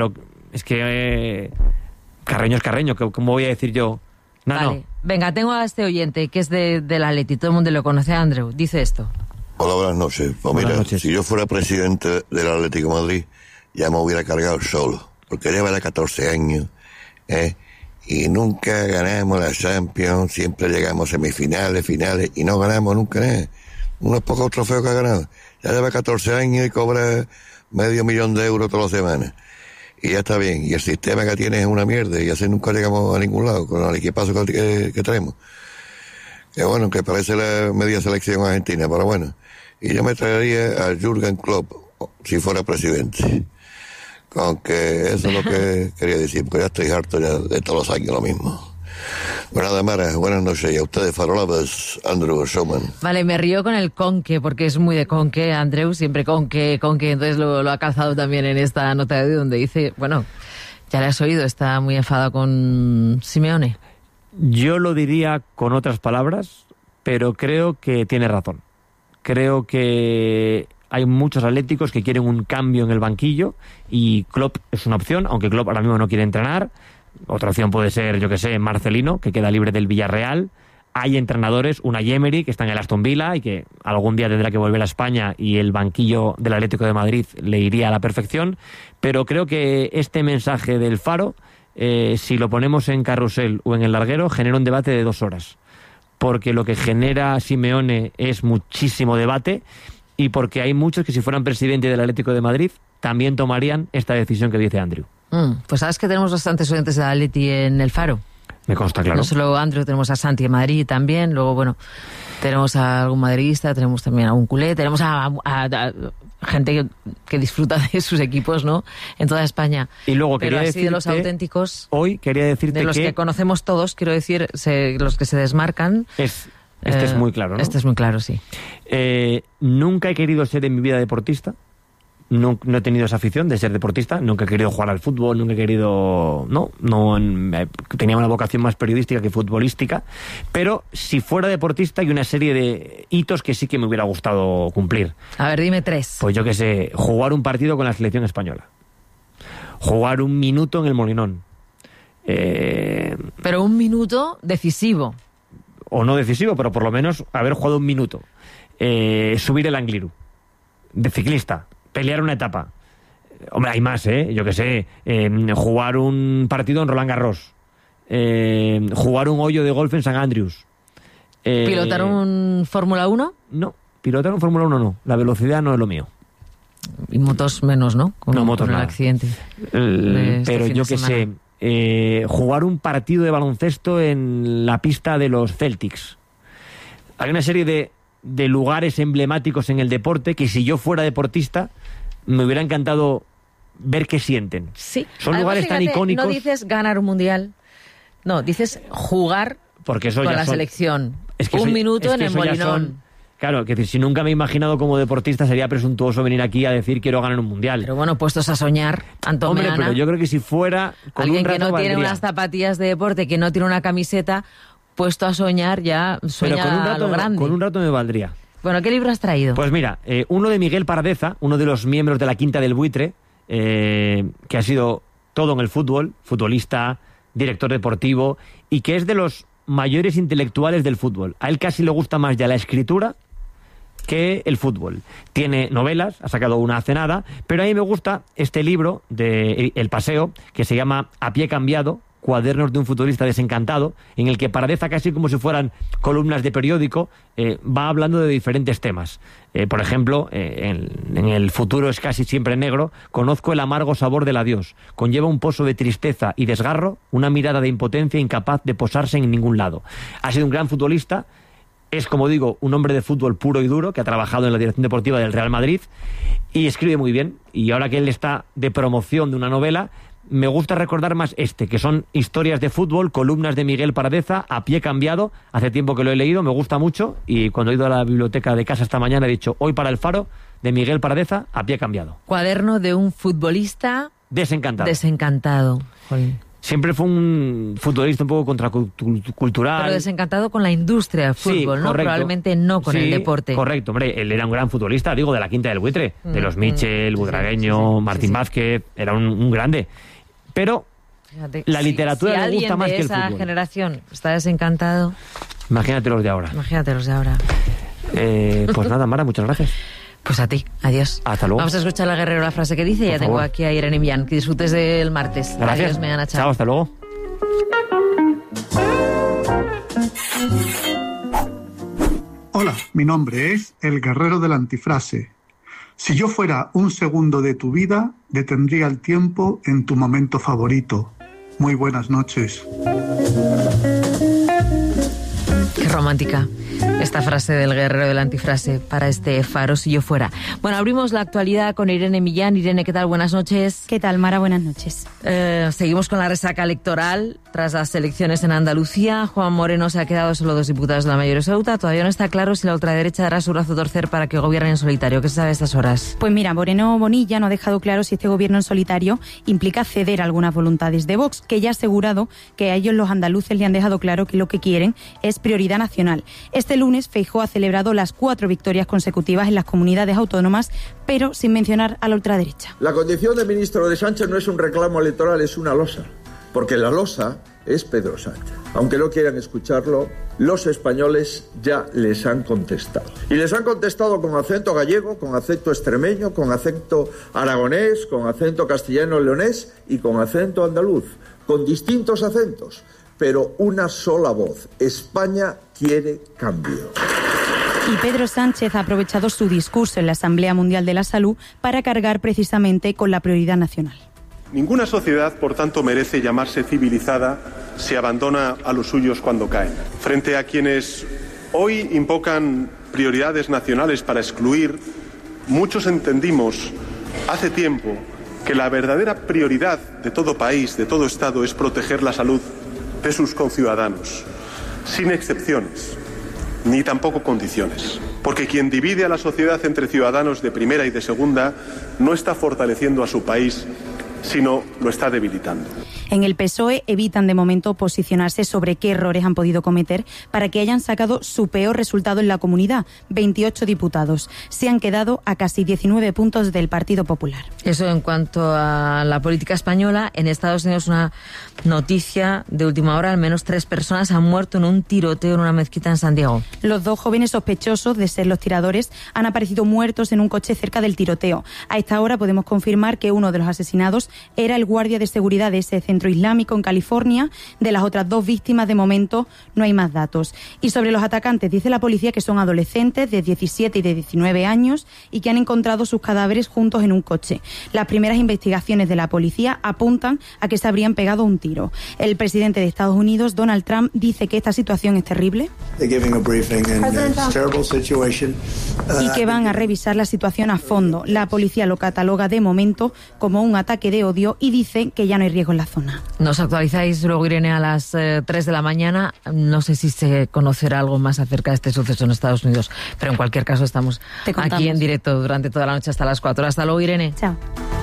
Es que Carreño es Carreño, ¿cómo voy a decir yo? No. Venga, tengo a este oyente que es del Atleti, todo el mundo lo conoce, Andreu, dice esto. Hola, buenas noches. Pues buenas mira, noches. Si yo fuera presidente del Atlético de Madrid, ya me hubiera cargado solo, porque lleva ya 14 años, y nunca ganamos la Champions, siempre llegamos a semifinales, finales, y no ganamos nunca nada. Unos pocos trofeos que ha ganado. Ya lleva 14 años y cobra $500,000 todas las semanas. Y ya está bien. Y el sistema que tiene es una mierda, y así nunca llegamos a ningún lado, con el equipazo que tenemos. Que bueno, que parece la media selección argentina, pero bueno. Y yo me traería a Jürgen Klopp, si fuera presidente. Aunque eso es lo que quería decir, porque ya estoy harto ya de todos los años lo mismo. Bueno, nada, Mara, buenas noches. Y a ustedes, farolabas, Andrew Showman. Vale, me río con el conque, porque es muy de conque, Andreu, siempre conque, entonces lo ha calzado también en esta nota de hoy, donde dice, bueno, ya le has oído, está muy enfadado con Simeone. Yo lo diría con otras palabras, pero creo que tiene razón. Creo que hay muchos atléticos que quieren un cambio en el banquillo y Klopp es una opción, aunque Klopp ahora mismo no quiere entrenar. Otra opción puede ser, yo que sé, Marcelino, que queda libre del Villarreal. Hay entrenadores, Unai Emery, que está en el Aston Villa y que algún día tendrá que volver a España y el banquillo del Atlético de Madrid le iría a la perfección. Pero creo que este mensaje del Faro, si lo ponemos en Carrusel o en El Larguero, genera un debate de 2 horas. Porque lo que genera Simeone es muchísimo debate y porque hay muchos que si fueran presidente del Atlético de Madrid también tomarían esta decisión que dice Andrew. Pues sabes que tenemos bastantes oyentes de Atleti en el Faro. Me consta, claro. No solo Andrew, tenemos a Santi en Madrid también, luego, bueno, tenemos a algún madridista, tenemos también a un culé, tenemos a gente que disfruta de sus equipos, ¿no?, en toda España. Y luego pero quería así de los auténticos, hoy quería decirte de los que conocemos todos, quiero decir, los que se desmarcan. Este es muy claro, ¿no? Este es muy claro, sí. Nunca he querido ser en mi vida deportista. No he tenido esa afición de ser deportista, nunca he querido jugar al fútbol, nunca he querido... tenía una vocación más periodística que futbolística, pero si fuera deportista hay una serie de hitos que sí que me hubiera gustado cumplir. A ver, dime 3. Pues yo qué sé, jugar un partido con la selección española, jugar 1 minuto en el Molinón. Pero 1 minuto decisivo. O no decisivo, pero por lo menos haber jugado 1 minuto. Subir el Angliru, de ciclista. Pelear una etapa. Hombre, hay más, yo que sé. Jugar un partido en Roland Garros. Jugar un hoyo de golf en St. Andrews. ¿Pilotar un Fórmula 1? No, pilotar un Fórmula 1 no. La velocidad no es lo mío. Y motos menos, ¿no? Motos con el nada. Accidente. Pero yo que sé. Jugar un partido de baloncesto en la pista de los Celtics. Hay una serie de lugares emblemáticos en el deporte que si yo fuera deportista me hubiera encantado ver qué sienten. Sí. Son Además, lugares tan icónicos. No dices ganar un mundial, no, dices jugar porque eso con ya la selección. Es que 1 minuto en el Molinón. Claro, que si nunca me he imaginado como deportista sería presuntuoso venir aquí a decir quiero ganar un mundial. Pero bueno, puestos a soñar, Antón Hombre, Meana, pero yo creo que si fuera con alguien un rato que no tiene valdría. unas zapatillas de deporte, que no tiene una camiseta, puesto a soñar ya sueña pero con un a lo grande. Con un rato me valdría. Bueno, ¿qué libro has traído? Pues mira, uno de Miguel Paradeza, uno de los miembros de la Quinta del Buitre, que ha sido todo en el fútbol, futbolista, director deportivo, y que es de los mayores intelectuales del fútbol. A él casi le gusta más ya la escritura que el fútbol. Tiene novelas, ha sacado una hace nada, pero a mí me gusta este libro de El Paseo, que se llama A pie cambiado, cuadernos de un futbolista desencantado, en el que Paradeza, casi como si fueran columnas de periódico, va hablando de diferentes temas. Por ejemplo, en El futuro es casi siempre negro, conozco el amargo sabor del adiós, conlleva un pozo de tristeza y desgarro, una mirada de impotencia incapaz de posarse en ningún lado. Ha sido un gran futbolista, es, como digo, un hombre de fútbol puro y duro, que ha trabajado en la dirección deportiva del Real Madrid y escribe muy bien. Y ahora que él está de promoción de una novela, me gusta recordar más que son historias de fútbol, columnas de Miguel Paradeza, a pie cambiado. Hace tiempo que lo he leído, me gusta mucho, y cuando he ido a la biblioteca de casa esta mañana he dicho, hoy para el Faro, de Miguel Paradeza, a pie cambiado. Cuaderno de un futbolista desencantado. Desencantado. Jolín. siempre fue un futbolista un poco contracultural. Pero desencantado con la industria del fútbol, sí, ¿no? Correcto. Probablemente no con el deporte. Correcto, hombre, él era un gran futbolista, digo, de la Quinta del Buitre, de los Michel, Butragueño, Martín Vázquez, era un grande. Pero fíjate, la literatura le gusta más que el fútbol. Si alguien de esa generación está desencantado, imagínate los de ahora. Imagínate los de ahora. Pues nada, Mara, muchas gracias. Pues a ti, adiós. Hasta luego. Vamos a escuchar a Guerrero la frase que dice. Ya tengo aquí a Irene Millán. Que disfrutes del martes. Gracias. Adiós, Meana, chao. Chao, hasta luego. Hola, mi nombre es el Guerrero de la Antifrase. Si yo fuera un segundo de tu vida, detendría el tiempo en tu momento favorito. Muy buenas noches. Qué romántica esta frase del Guerrero de la Antifrase para este Faro si yo fuera. Bueno, abrimos la actualidad con Irene Millán. Irene, ¿qué tal? Buenas noches. ¿Qué tal, Mara? Buenas noches. Seguimos con la resaca electoral. Tras las elecciones en Andalucía, Juan Moreno se ha quedado solo 2 diputados de la mayoría absoluta. Todavía no está claro si la ultraderecha dará su brazo a torcer para que gobierne en solitario. ¿Qué se sabe a estas horas? Pues mira, Moreno Bonilla no ha dejado claro si este gobierno en solitario implica ceder algunas voluntades de Vox, que ya ha asegurado que a ellos los andaluces le han dejado claro que lo que quieren es prioridad nacional. Este lunes Feijóo ha celebrado las 4 victorias consecutivas en las comunidades autónomas, pero sin mencionar a la ultraderecha. La condición de ministro de Sánchez no es un reclamo electoral, es una losa, porque la losa es Pedro Sánchez. Aunque no quieran escucharlo, los españoles ya les han contestado. Y les han contestado con acento gallego, con acento extremeño, con acento aragonés, con acento castellano-leonés y con acento andaluz, con distintos acentos, pero una sola voz. España quiere cambio. Y Pedro Sánchez ha aprovechado su discurso en la Asamblea Mundial de la Salud para cargar precisamente con la prioridad nacional. Ninguna sociedad, por tanto, merece llamarse civilizada si abandona a los suyos cuando caen. Frente a quienes hoy invocan prioridades nacionales para excluir, muchos entendimos hace tiempo que la verdadera prioridad de todo país, de todo Estado, es proteger la salud de sus conciudadanos, sin excepciones, ni tampoco condiciones. Porque quien divide a la sociedad entre ciudadanos de primera y de segunda no está fortaleciendo a su país, sino lo está debilitando. En el PSOE evitan de momento posicionarse sobre qué errores han podido cometer para que hayan sacado su peor resultado en la comunidad, 28 diputados. Se han quedado a casi 19 puntos del Partido Popular. Eso en cuanto a la política española. En Estados Unidos, una noticia de última hora: al menos 3 personas han muerto en un tiroteo en una mezquita en San Diego. Los 2 jóvenes sospechosos de ser los tiradores han aparecido muertos en un coche cerca del tiroteo. A esta hora podemos confirmar que uno de los asesinados era el guardia de seguridad de ese centro islámico en California. De las otras 2 víctimas, de momento, no hay más datos. Y sobre los atacantes, dice la policía que son adolescentes de 17 y de 19 años y que han encontrado sus cadáveres juntos en un coche. Las primeras investigaciones de la policía apuntan a que se habrían pegado un tiro. El presidente de Estados Unidos, Donald Trump, dice que esta situación es terrible y que van a revisar la situación a fondo. La policía lo cataloga de momento como un ataque de odio y dice que ya no hay riesgo en la zona. Nos actualizáis luego, Irene, a las 3 de la mañana. No sé si se conocerá algo más acerca de este suceso en Estados Unidos, pero en cualquier caso estamos aquí en directo durante toda la noche hasta las 4. Hasta luego, Irene. Chao.